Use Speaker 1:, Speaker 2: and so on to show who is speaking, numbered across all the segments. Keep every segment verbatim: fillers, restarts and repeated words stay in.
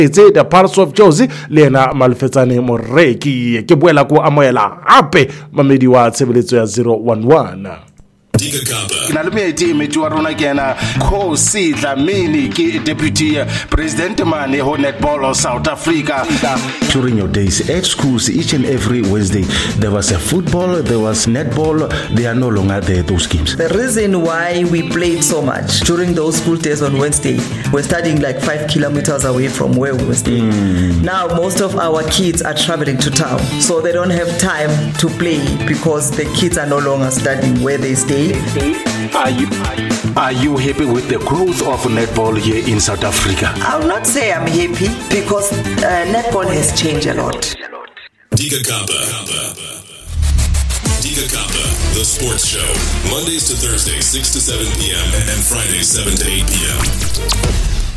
Speaker 1: It's the Pulse of Josie Lena Malfetsane Moreki ke boela ko amoela hape mamedi wa tshebeletso ya zero one one.
Speaker 2: Na le meeti meti wa rona ke ena Khosi Dlamini ke deputy president mane ho netball of South Africa.
Speaker 3: During your days at schools, each and every Wednesday, there was a football, there was netball. They are no longer there, those games.
Speaker 4: The reason why we played so much during those school days on Wednesday, we're studying like five kilometers away from where we were staying. Mm. Now, most of our kids are traveling to town, so they don't have time to play because the kids are no longer studying where they stay.
Speaker 2: Are you, are you happy with the growth of netball here in South Africa?
Speaker 4: I'll not say I'm happy because uh, netball has changed a lot.
Speaker 5: Dika Kappa. Dika Kappa, the sports show. Mondays to Thursdays, six to seven p.m. and Fridays, seven to eight p.m.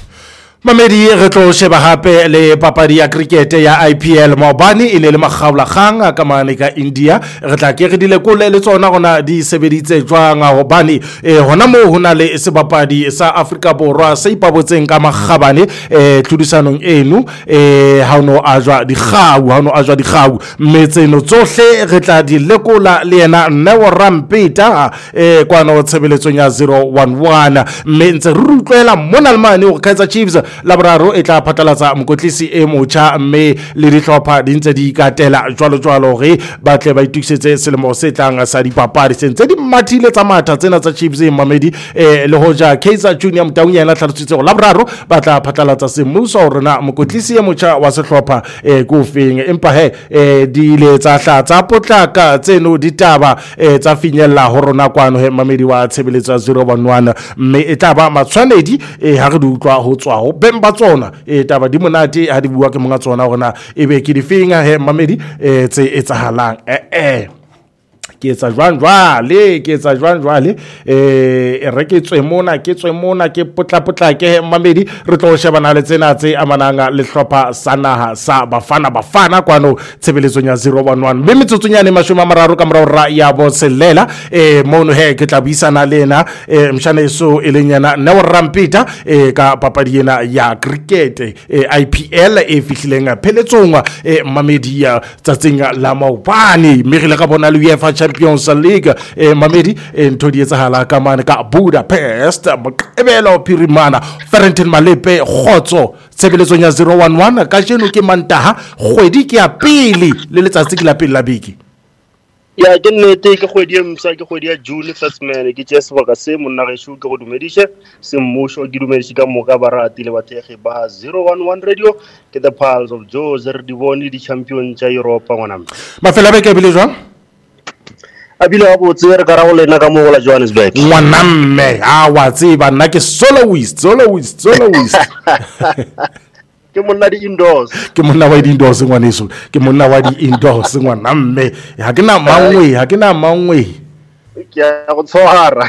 Speaker 1: Mamedi re tlo sheba hape le papadi ya cricket ya I P L maobane ile le maghaula kgang ka mane ka India re tla ke re dile kole le tsona gona di sebeditse jwang hobane eh hona mo hona le sebapadi sa Africa Borwa se ipabotseng ka magabane eh tlhudisanong enu eh ha no ajwa di gau ha no ajwa di gau metseno tsohle re tla di lekola le yena Neo Rampeta eh kwano tshebeletsong ya zero one one mme ntse re utlwela mona le mane o Kaizer Chiefs Labraro e tla phatlalatsa mokotlisi e motjha mme le dihlopha di ntse di ikatela jwalo jwalo re batle ba itukisetse selemo se tlang sa dipapadi sentse di mathile tsa matha tsena tsa Chiefs e Mamedi eh le hoja Kaizer Junior Mtaung yena tlhalositse go Labraro ba tla phatlalatsa semmuso rena mokotlisi e motjha wa sehlopha eh go feng empa he eh di ile tsa hla tsa potlaka tseno ditaba eh tsa finyella ho rona kwano he Mamedi wa tshebeletso zero one one mme e tla ba matshwanedi eh ha re di utlwa ho tswa ho bemba tsona e taba di monate ha di bua ke monga tsona gona ebe ke di finga he Mamedi e tse etsahalang eh eh ke etsa jwang jwale ke etsa jwang jwale eh re ke tswe mona ke tswe mona ke potla potla ke Mamedi re tlo shebana le tsena tse amananga le hlopha sanaha sa bafana bafana kwano tshebeletsong ya zero one one be metsotsonyane mashome mararo ka morao ra ya boselela eh mono he ke tla buisana lena eh mshane so elenyana Neo Rampeta eh ka papadi ena ya cricket eh I P L e fihlileng pheletsongwa eh Mamedi ya tsatsinga la maobane megile ka bona le UEFA Champions League eh Mamedi eh ntho di etsahala ka mane ka Budapest Moqebelo Phirimana Ferentine Malepe Khotso tshebeletsong ya zero one one ka jeno ke Mantaha kgwedi ke ya pele le letsatsi ke la pele la beke
Speaker 6: ya ke nnete ke kgwedi e msa ke kgwedi ya June first man ke tse sebaka se monna re shu ke go dumedishe se mmusho ke dumedishe ka moka ba rati le bathege ba zero one one radio ke the Pulse of Josie re di bone di champion tsa Europa ngwana
Speaker 1: mafela beke bile jwang
Speaker 6: abile wa botse re ka ra go lena ka mo la Johannesburg
Speaker 1: ngwana mme a wa tseba nna ke soloist soloist soloist
Speaker 6: ke monna di indoors
Speaker 1: ke monna wa di indoors ngwaneso ke monna wa di indoors ngwana mme ha ke na mangwe ha ke na mangwe
Speaker 6: ke ya go tsohara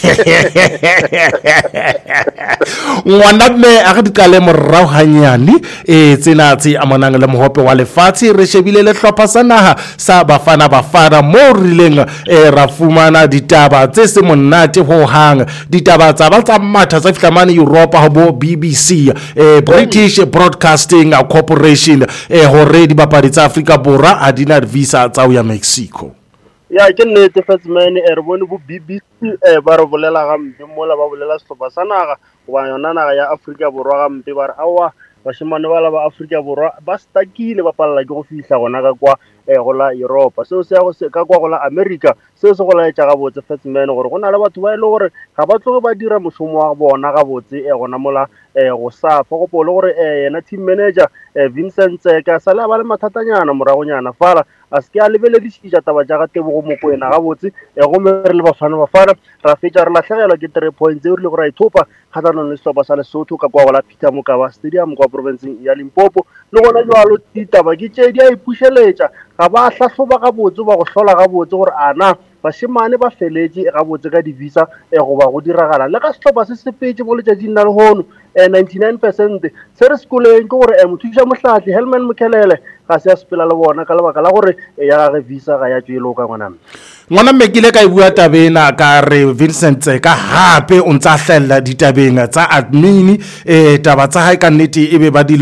Speaker 1: ngwana mme a re dikale morao hanyane e tsena tse amanang le mohope wa lefatshe re shebile le hlopha sa naha sa bafana bafana mo rileng e ra fumana ditaba tse se monate ho hang ditaba tsa ba tsa matha tsa fihlamane Europa ho bo B B C e British Broadcasting Corporation e hore di bapadi tsa Africa Borwa a dina visa tsa ya Mexico
Speaker 6: ya ke nnete first man e re bone bo B B C e ba re bolela ga mpe mola ba bolela sehlopha sa naga wa yona naga ya Africa Borwa ga mpe ba re awa bashimane ba la ba Africa Borwa ba stakile ba palla ke go fihla gona ka kwa e go la Europa seo se go se ka kwa go la America seo se go la etsa ga botse first man gore gona le batho ba ile gore ga ba tloge ba dira moshomo wa bona ga botse e gona mola e go sa fa go polo gore e yena team manager Vincent ka sala ba le mathatanyana moragonyana fala a se a lebele di tshija taba ja ga tebo go mokoena ga botse e go mere le bafana bafana ra fetsa re latlhegelwa ke three points e re le go ra ithopa khatlana le sehlopha sa Lesotho ka kwa go la Peter Mokaba Stadium kwa province ya Limpopo le gona jwalo ditaba ke tše di a ipusheletša ga ba hlahloba ga botse ba go hlola ga botse gore ana bashimane ba feletse ga botse ka divisa e go ba go diragala le ka sehlopha se sepetse mo letšatšing na le hono ninety-nine percent se re sekoleng ke gore mothuša mohlathi Helman Mkhelele ga se a sepela le bona ka lebaka la gore ya gage visa ga ya tšwelo ka ngwana
Speaker 1: ngwana mme ke ile ka e bua tabena ka re Vincent ka hape o ntsa hlella ditabeng tsa admin eh taba tsa hae ka nnete e be ba di